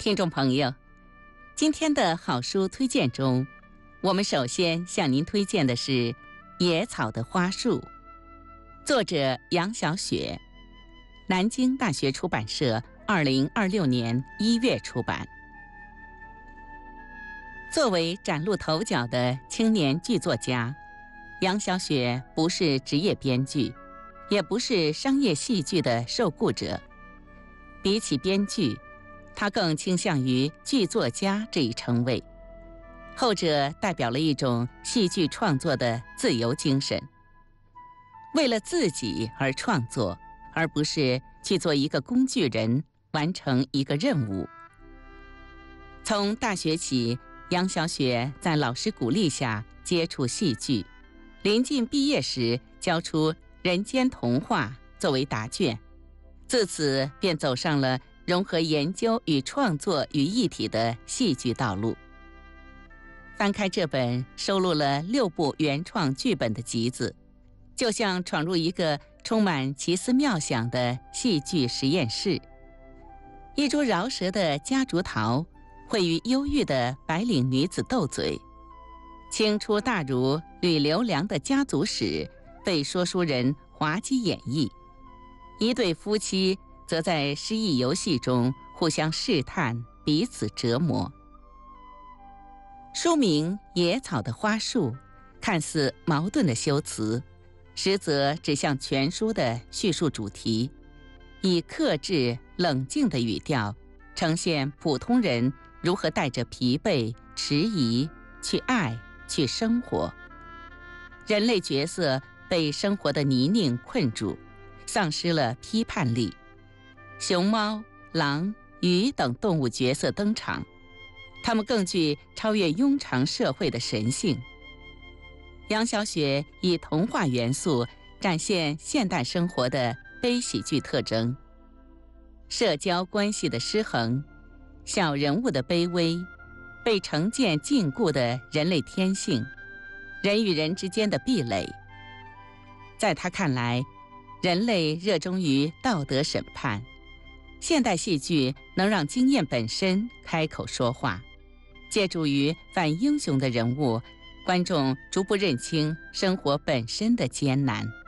听众朋友，今天的好书推荐中，我们首先向您推荐的是《野草的花束》，作者杨小雪，南京大学出版社2026年1月出版。作为崭露头角的青年剧作家，杨小雪不是职业编剧，也不是商业戏剧的受雇者。比起编剧，他更倾向于剧作家这一称谓，后者代表了一种戏剧创作的自由精神，为了自己而创作，而不是去做一个工具人，完成一个任务。从大学起，杨小雪在老师鼓励下接触戏剧，临近毕业时交出《人间童话》作为答卷，自此便走上了融合研究与创作于一体的戏剧道路。翻开这本收录了6部原创剧本的集子，就像闯入一个充满奇思妙想的戏剧实验室。一株饶舌的夹竹桃会与忧郁的白领女子斗嘴，清出大儒吕留良的家族史被说书人滑稽演绎，一对夫妻则在诗意游戏中互相试探，彼此折磨。书名《野草的花束》看似矛盾的修辞，实则指向全书的叙述主题，以克制冷静的语调呈现普通人如何带着疲惫迟疑去爱去生活。人类角色被生活的泥泞困住，丧失了批判力。熊猫、狼、鱼等动物角色登场，它们更具超越庸常社会的神性。杨小雪以童话元素展现现代生活的悲喜剧特征，社交关系的失衡，小人物的卑微，被成见禁锢的人类天性，人与人之间的壁垒。在他看来，人类热衷于道德审判，现代戏剧能让经验本身开口说话，借助于反英雄的人物，观众逐步认清生活本身的艰难。